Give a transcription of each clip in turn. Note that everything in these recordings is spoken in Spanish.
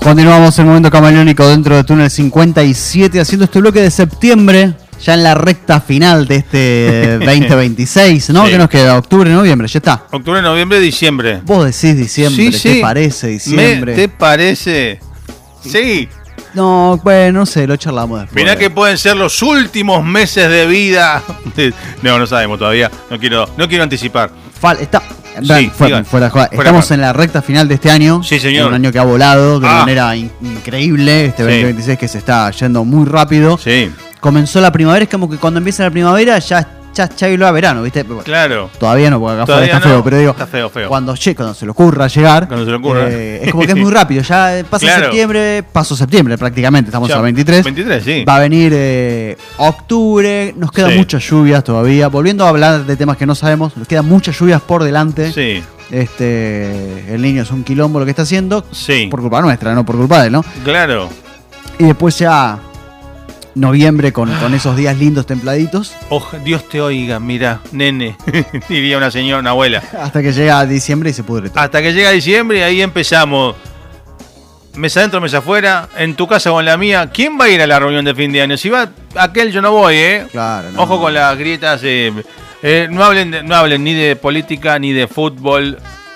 Continuamos el momento camaleónico dentro de Túnel 57, haciendo este bloque de septiembre, ya en la recta final de este 2026, ¿no? Sí. ¿Qué nos queda? Octubre, noviembre, ya está. Octubre, noviembre, diciembre. Vos decís diciembre, Sí, ¿te parece diciembre? ¿Te parece? Sí. No, bueno, no sé, lo charlamos después. Mirá que pueden ser los últimos meses de vida. No sabemos todavía. No quiero anticipar. Sí, fuera de joda. Estamos en la recta final de este año. Sí, señor. Un año que ha volado de manera increíble. Este 2026 que se está yendo muy rápido. Sí. Comenzó la primavera, es como que cuando empieza la primavera ya llegó a verano, ¿viste? Claro. Todavía no, porque acá Todavía afuera está no. feo, pero digo, Está feo. Cuando se le ocurra llegar, es como que es muy rápido, ya pasa septiembre, pasó septiembre prácticamente, estamos Ya, a 23. 23, sí. Va a venir octubre, nos quedan muchas lluvias todavía, volviendo a hablar de temas que no sabemos, nos quedan muchas lluvias por delante. Sí. El niño es un quilombo lo que está haciendo, Sí. por culpa nuestra, no por culpa de él, ¿no? Claro. Y después ya noviembre con esos días lindos templaditos. Dios te oiga, mira, nene, diría una abuela. Hasta que llega diciembre y se pudre todo. Hasta que llega diciembre y ahí empezamos. Mesa adentro, mesa afuera, en tu casa o en la mía. ¿Quién va a ir a la reunión de fin de año? Si va aquel, yo no voy, ¿eh? Claro, no. Ojo con las grietas. No hablen ni de política ni de fútbol.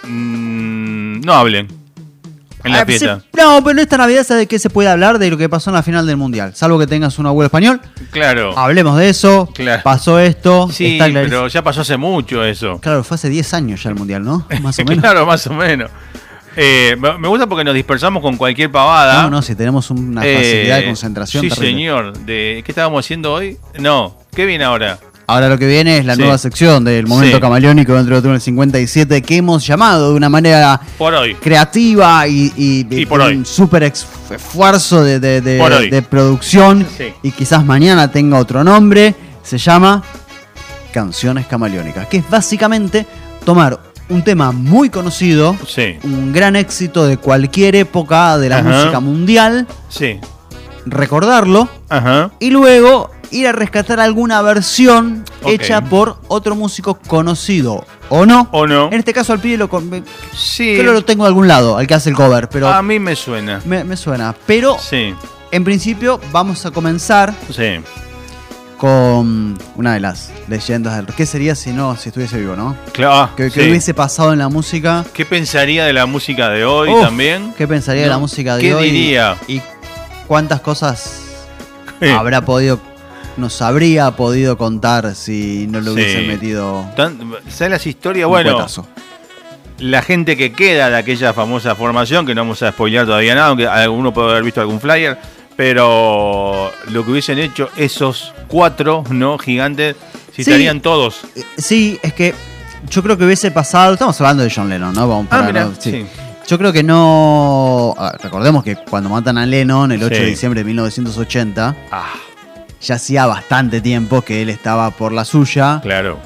No hablen en la fiesta. No, pero en esta Navidad, ¿sabes de qué se puede hablar? De lo que pasó en la final del Mundial. Salvo que tengas un abuelo español. Claro. Hablemos de eso. Claro. Pasó esto. Sí, está clarísimo. pero ya pasó hace mucho eso. Claro, fue hace 10 años ya el Mundial, ¿no? Más o menos. Claro, más o menos. Me gusta porque nos dispersamos con cualquier pavada. No, si tenemos una facilidad de concentración Sí, terrible. señor. ¿Qué estábamos haciendo hoy? No. ¿Qué viene ahora? Ahora lo que viene es la Sí. nueva sección del momento Sí. camaleónico dentro de Túnel 57 que hemos llamado de una manera Por hoy. creativa y por con hoy. un súper esfuerzo Por hoy. de producción Sí. y quizás mañana tenga otro nombre. Se llama Canciones Camaleónicas, que es básicamente tomar un tema muy conocido, Sí. un gran éxito de cualquier época de la Ajá. música mundial, Sí. recordarlo Ajá. y luego ir a rescatar alguna versión Ok. hecha por otro músico conocido o no. ¿O no? En este caso al pibe Sí. creo que lo tengo de algún lado, al que hace el cover, pero A mí me suena. me suena. Pero Sí. en principio vamos a comenzar Sí. con una de las leyendas del rock. ¿Qué sería si estuviese vivo, no? Claro. ¿Qué Sí. hubiese pasado en la música? ¿Qué pensaría de la música de hoy Uf, también? ¿Qué pensaría de la ¿No? música de ¿Qué hoy? diría? Y cuántas cosas Sí. nos habría podido contar si no lo Sí. hubiesen metido ¿Sabes las historias? un Bueno, cuetazo. la gente que queda de aquella famosa formación, que no vamos a spoilear todavía nada, aunque alguno puede haber visto algún flyer, pero lo que hubiesen hecho esos 4, ¿no? Gigantes, si Sí. estarían todos. Sí, es que yo creo que hubiese pasado. Estamos hablando de John Lennon, ¿no? Vamos para Mira, no- sí. sí. Yo creo que no. Recordemos que cuando matan a Lennon, el 8 de Sí. diciembre de 1980, Ah, ya hacía bastante tiempo que él estaba por la suya. claro.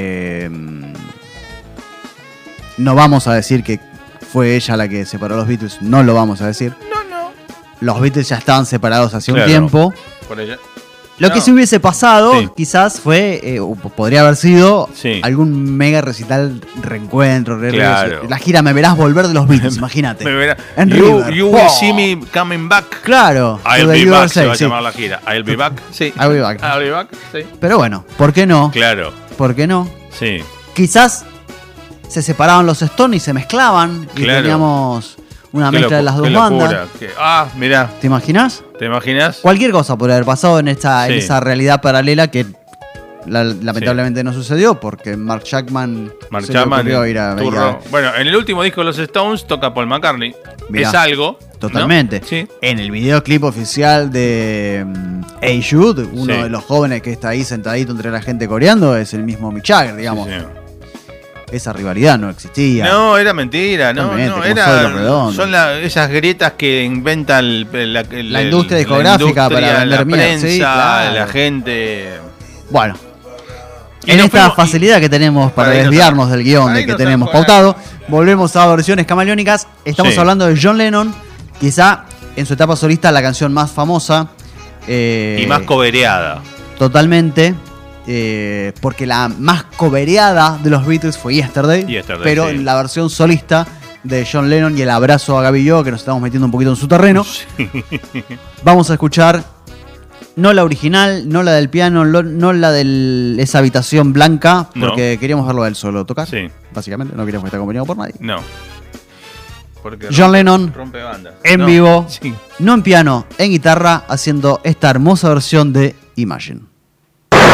No vamos a decir que fue ella la que separó a los Beatles, no lo vamos a decir. No. Los Beatles ya estaban separados hace Claro. un tiempo. Por ella. Lo No. que sí hubiese pasado, Sí. quizás fue, podría haber sido Sí. algún mega recital reencuentro. Claro. La gira Me Verás Volver de los Beatles, imagínate. Me verá. En You River. will Oh. see me coming back. Claro. I'll to the be back, USA, se va a sí. llamar la gira. I'll be back. Sí. I'll be back. I'll be back. Sí. Pero bueno, ¿por qué no? Claro. ¿Por qué no? Sí. Quizás se separaban los Stones y se mezclaban y Claro. teníamos una Qué mezcla de las dos qué bandas. locura. Mirá. ¿Te imaginas? ¿Te imaginas? Cualquier cosa podría haber pasado en esa Sí. realidad paralela que lamentablemente no sucedió porque Mark Chapman Mark se le Chapman, ocurrió ir a turro. Bueno, en el último disco de los Stones toca Paul McCartney. Mirá. Es algo. ¿no? Totalmente. Sí. En el videoclip oficial de Hey Jude, uno Sí. de los jóvenes que está ahí sentadito entre la gente coreando es el mismo Mick Jagger, digamos. Sí, señor. Esa rivalidad no existía. No, era mentira, no, Totalmente, no, como Soy los Redondos. son esas grietas que inventa La industria discográfica para vender la mierda, prensa, sí, claro. la gente. Bueno, Y en nos esta fuimos- facilidad que tenemos para Ahí no desviarnos está. del guión Ahí de que no está tenemos jugando. pautado, volvemos a versiones camaleónicas. Estamos Sí. hablando de John Lennon, quizá en su etapa solista la canción más famosa. Y más cobereada. Totalmente. Porque la más cobereada de los Beatles fue Yesterday. Yesterday, pero sí. en la versión solista de John Lennon y el abrazo a Gaby y yo, que nos estamos metiendo un poquito en su terreno. Sí. Vamos a escuchar no la original, no la del piano, no la de esa habitación blanca, porque queríamos verlo a él solo tocar. Sí. Básicamente, no queríamos estar acompañado por nadie. No. Porque John Lennon rompe bandas. en vivo, Sí. no en piano, en guitarra, haciendo esta hermosa versión de Imagine.